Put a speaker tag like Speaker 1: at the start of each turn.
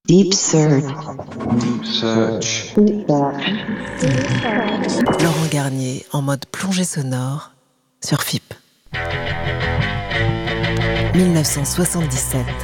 Speaker 1: Deep Search.
Speaker 2: Search.
Speaker 3: Laurent Garnier en mode plongée sonore sur FIP. 1977.